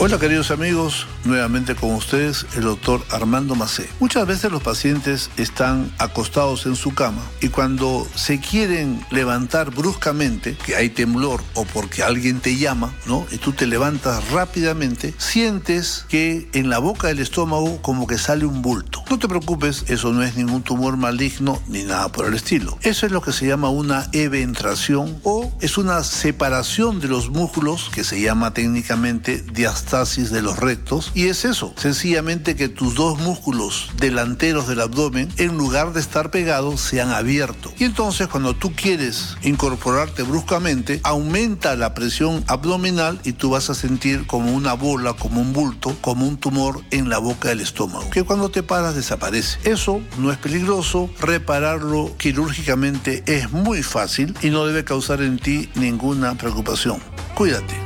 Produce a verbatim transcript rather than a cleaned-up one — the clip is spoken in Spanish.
Hola queridos amigos, nuevamente con ustedes el doctor Armando Macé. Muchas veces los pacientes están acostados en su cama y cuando se quieren levantar bruscamente, que hay temblor o porque alguien te llama, ¿no? Y tú te levantas rápidamente, sientes que en la boca del estómago como que sale un bulto. No te preocupes, eso no es ningún tumor maligno ni nada por el estilo. Eso es lo que se llama una eventración o es una separación de los músculos que se llama técnicamente diastasis de los rectos, y es eso, sencillamente que tus dos músculos delanteros del abdomen, en lugar de estar pegados, se han abierto. Y entonces cuando tú quieres incorporarte bruscamente, aumenta la presión abdominal y tú vas a sentir como una bola, como un bulto, como un tumor en la boca del estómago, que cuando te paras desaparece. Eso no es peligroso, repararlo quirúrgicamente es muy fácil y no debe causar en ti ninguna preocupación. Cuídate.